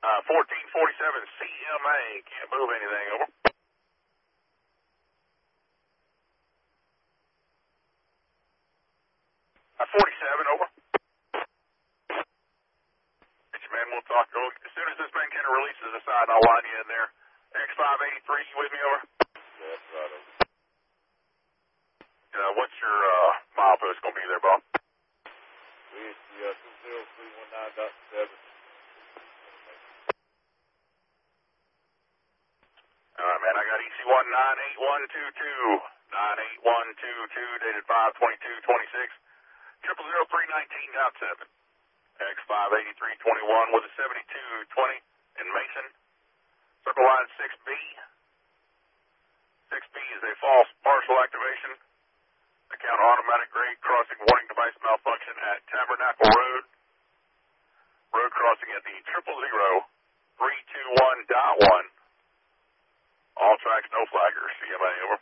1447 CMA, can't move anything, over. 47, over. Get you, man, we'll talk. As soon as this man kind of releases the side, I'll line you in there. X583, you with me, over? Yeah, that's right, over. What's your milepost going to be there, Bob? We 20319.7. All right, man, I got EC1 98122, 98122, dated 5/22/26, 00319.7, X58321 with a 7220 in Mason. Circle line 6B. 6B is a false partial activation. Account automatic grade crossing warning device malfunction at Tabernacle Road. Road crossing at the 000-321.1. All tracks, no flaggers. CMA, over.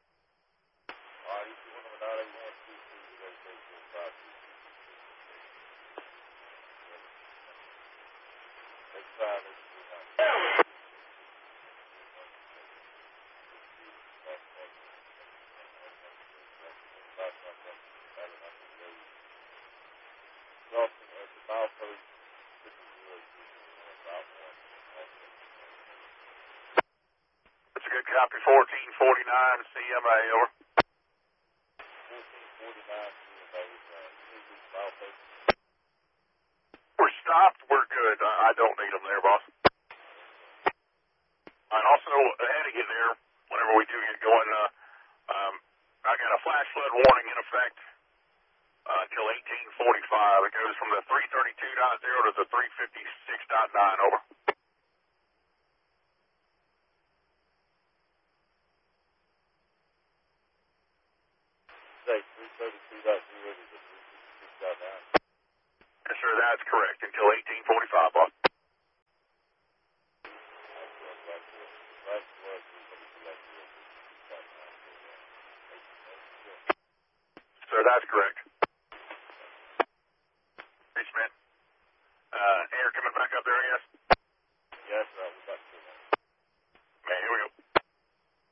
That's a good copy. 1449 CMA, over. 1449 We're stopped. We're good. I don't need them there, boss. And also, ahead of you there, whenever we do get going, I got a flash flood warning in effect until 1845. It goes from the 332.0 to the 356.9, over. Say 332.0 to 356.9. Yes, sir, that's correct. Until 1845, boss. Sir, that's correct.